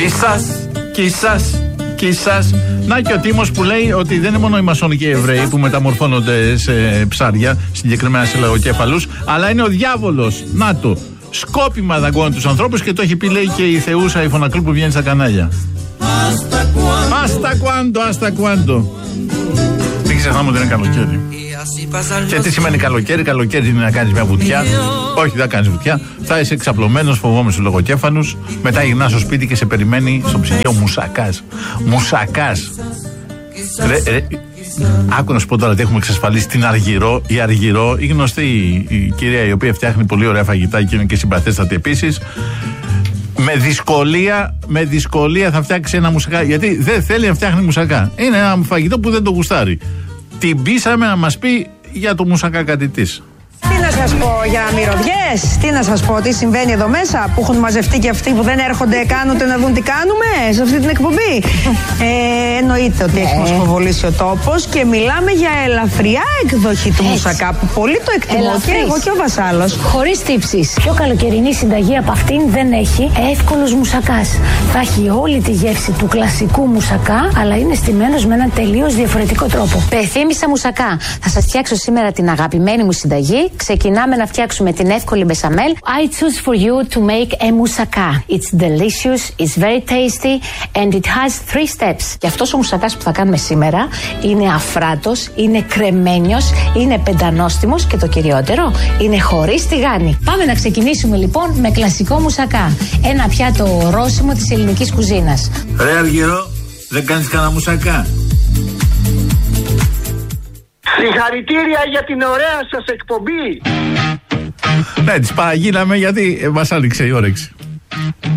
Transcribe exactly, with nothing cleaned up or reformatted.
Κισάς, κισάς, κισάς. Να και ο Τίμος που λέει ότι δεν είναι μόνο οι μασόνοι και οι Εβραίοι που μεταμορφώνονται σε ψάρια, συγκεκριμένα σε λαγοκέφαλους, αλλά είναι ο διάβολος. Να το. Σκόπιμα δαγκώνει τους ανθρώπους και το έχει πει, λέει, και η θεούσα η Φωνακλού που βγαίνει στα κανάλια. Άστα κουάντο, άστα κουάντο. Μην ξεχνάμε ότι είναι καλοκαίρι. Και τι σημαίνει καλοκαίρι? Καλοκαίρι είναι να κάνεις μια βουτιά. Όχι, δεν θα κάνεις βουτιά. Θα είσαι εξαπλωμένος, φοβόμενος στους λογοκέφαλους. Μετά γυρνάς στο σπίτι και σε περιμένει στο ψυγείο μουσακάς. Μουσακάς. Ρε, ρε, άκου να σου πω τώρα ότι έχουμε εξασφαλίσει την Αργυρό. Η Αργυρό, η γνωστή η, η κυρία η οποία φτιάχνει πολύ ωραία φαγητά και είναι και συμπαθέστατη επίσης. Με δυσκολία, με δυσκολία θα φτιάξει ένα μουσακά. Γιατί δεν θέλει να φτιάχνει μουσακά. Είναι ένα φαγητό που δεν το γουστάρει. Την πείσαμε να μας πει για το μουσακά κάτι της. Τι να σας πω για μυρωδιές, τι να σας πω, τι συμβαίνει εδώ μέσα, που έχουν μαζευτεί και αυτοί που δεν έρχονται καν ούτε να δουν τι κάνουμε σε αυτή την εκπομπή. Ε, εννοείται ότι έχει μοσχοβολήσει ο τόπος και μιλάμε για ελαφριά εκδοχή του μουσακά που πολύ το εκτιμώ και εγώ και ο Βασάλος. Χωρίς τύψεις. Πιο καλοκαιρινή συνταγή από αυτήν δεν έχει. Εύκολος μουσακάς. Θα έχει όλη τη γεύση του κλασικού μουσακά, αλλά είναι στημένος με έναν τελείως διαφορετικό τρόπο. Πεθύμησα μουσακά. Θα σας φτιάξω σήμερα την αγαπημένη μου συνταγή. Ξεκινάμε να φτιάξουμε την εύκολη μπεσαμέλ. I choose for you to make a moussaka. It's delicious, it's very tasty and it has three steps. Και αυτός ο μουσακάς που θα κάνουμε σήμερα είναι αφράτος, είναι κρεμένιος, είναι πεντανόστιμος και το κυριότερο, είναι χωρίς τηγάνι. Πάμε να ξεκινήσουμε λοιπόν με κλασικό μουσακά. Ένα πιάτο ορόσημο της ελληνικής κουζίνας. Ρε Αργυρό, δεν κάνεις κανένα μουσακά? Συγχαρητήρια για την ωραία σας εκπομπή. Ναι, τις παραγίναμε γιατί μας άνοιξε η όρεξη.